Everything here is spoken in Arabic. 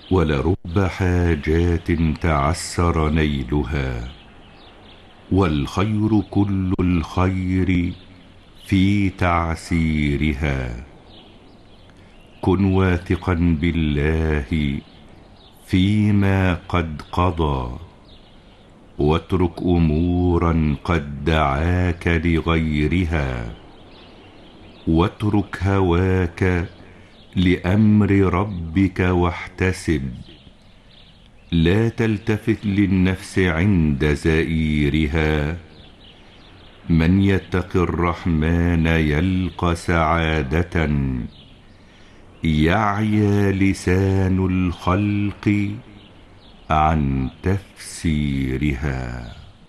ولرب حاجات تعسر نيلها، والخير كل الخير في تعسيرها. كن واثقا بالله فيما قد قضى، واترك أمورا قد دعاك لغيرها، واترك هواك لأمر ربك واحتسب. لا تلتفت للنفس عند زئيرها، من يتق الرحمن يلق سعادة، يعيا لسان الخلق عن تفسيرها.